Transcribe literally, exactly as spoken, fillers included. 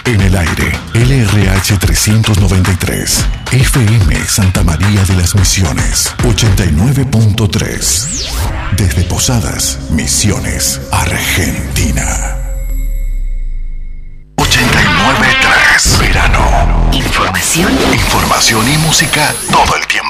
En el aire, L R H trescientos noventa y tres, F M Santa María de las Misiones, ochenta y nueve punto tres. Desde Posadas, Misiones, Argentina. ochenta y nueve punto tres. Verano. Información. Información y música todo el tiempo.